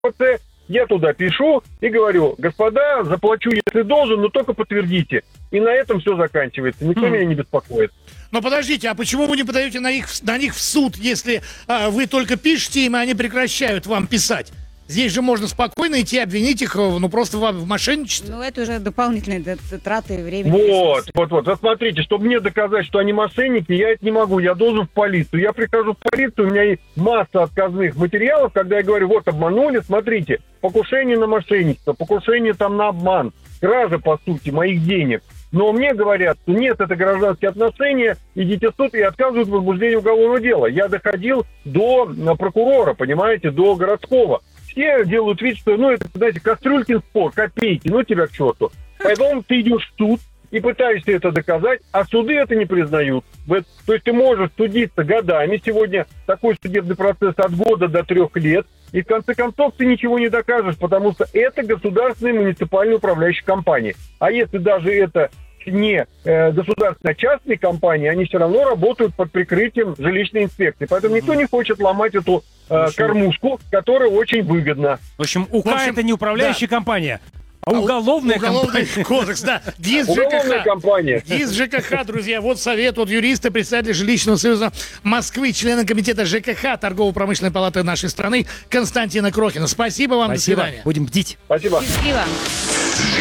ГИБДД, я туда пишу и говорю: господа, заплачу, если должен, но только подтвердите. И на этом все заканчивается. Никто меня не беспокоит. Но подождите, а почему вы не подаете на них в суд, если вы только пишете им, и они прекращают вам писать? Здесь же можно спокойно идти обвинить их, просто в мошенничестве. Ну, это уже дополнительные траты времени. Вот. Смотрите, чтобы мне доказать, что они мошенники, я это не могу. Я должен в полицию. Я прихожу в полицию, у меня есть масса отказных материалов, когда я говорю: вот обманули, смотрите, покушение на мошенничество, покушение там на обман, кража, по сути, моих денег. Но мне говорят, что нет, это гражданские отношения, идите в суд, и отказывают в возбуждении уголовного дела. Я доходил до прокурора, понимаете, до городского. Все делают вид, что, это, знаете, кастрюлькин спор, копейки, тебя к черту. Поэтому ты идешь в суд и пытаешься это доказать, а суды это не признают. То есть ты можешь судиться годами. Сегодня такой судебный процесс от года до 3 лет. И в конце концов ты ничего не докажешь, потому что это государственная муниципальная управляющая компания. А если даже это не государственная, а частная компания, они все равно работают под прикрытием жилищной инспекции. Поэтому никто не хочет ломать эту кормушку, которая очень выгодна. В общем, УК это не управляющая компания, а уголовный кодекс, да. ГИС Уголовная компания. ГИС ЖКХ, друзья. Вот совет от юриста, председателя жилищного союза Москвы, члена комитета ЖКХ Торгово-промышленной палаты нашей страны Константина Крохина. Спасибо вам, до свидания. Будем бдить. Спасибо. Счастливо.